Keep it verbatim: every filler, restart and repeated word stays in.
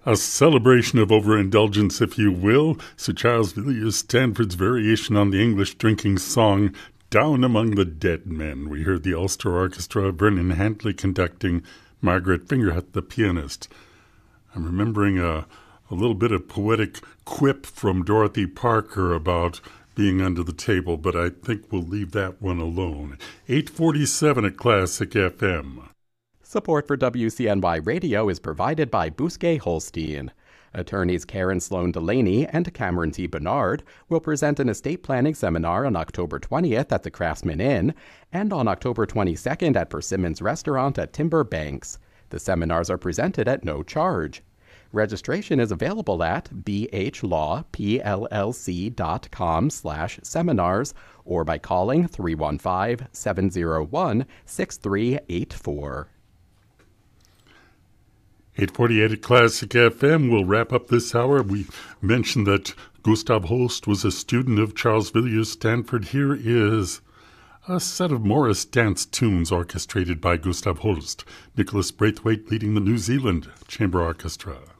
A celebration of overindulgence, if you will. Sir Charles Villiers Stanford's variation on the English drinking song, Down Among the Dead Men. We heard the Ulster Orchestra, Vernon Handley conducting, Margaret Fingerhut, the pianist. I'm remembering a, a little bit of poetic quip from Dorothy Parker about being under the table, but I think we'll leave that one alone. eight forty-seven at Classic F M. Support for W C N Y Radio is provided by Bousquet Holstein. Attorneys Karen Sloan Delaney and Cameron T. Bernard will present an estate planning seminar on October twentieth at the Craftsman Inn and on October twenty-second at Persimmons Restaurant at Timber Banks. The seminars are presented at no charge. Registration is available at bhlawplc.com slash seminars or by calling three one five, seven zero one, six three eight four. eight forty-eight at Classic F M. We'll wrap up this hour. We mentioned that Gustav Holst was a student of Charles Villiers Stanford. Here is a set of Morris dance tunes orchestrated by Gustav Holst. Nicholas Braithwaite leading the New Zealand Chamber Orchestra.